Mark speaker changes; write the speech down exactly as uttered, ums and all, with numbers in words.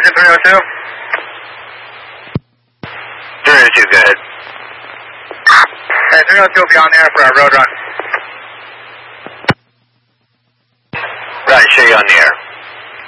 Speaker 1: Engine three oh two.
Speaker 2: three oh two, go ahead.
Speaker 1: Hey, three oh two will be on there for our road run.
Speaker 2: Right, show you on the air.